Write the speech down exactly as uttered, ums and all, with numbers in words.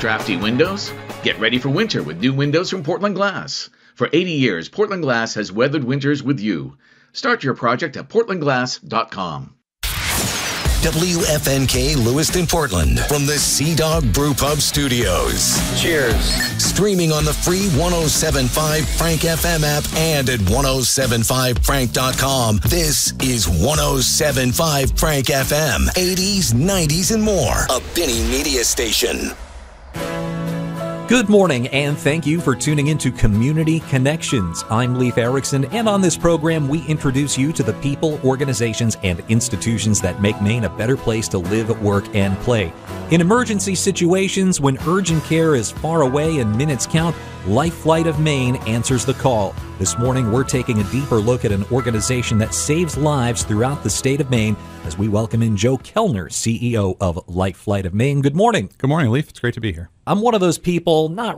Drafty windows? Get ready for winter with new windows from Portland Glass. For eighty years, Portland Glass has weathered winters with you. Start your project at portland glass dot com. W F N K Lewiston, Portland, from the Sea Dog Brew Pub Studios. Cheers. Streaming on the free one oh seven point five Frank F M app and at ten seventy-five frank dot com. This is ten seventy-five Frank F M. eighties, nineties, and more. A Benny Media station. Good morning, and thank you for tuning into Community Connections. I'm Leif Erickson, and on this program, we introduce you to the people, organizations, and institutions that make Maine a better place to live, work, and play. In emergency situations, when urgent care is far away and minutes count, Life Flight of Maine answers the call. This morning, we're taking a deeper look at an organization that saves lives throughout the state of Maine as we welcome in Joe Kellner, C E O of Life Flight of Maine. Good morning. Good morning, Leif. It's great to be here. I'm one of those people, not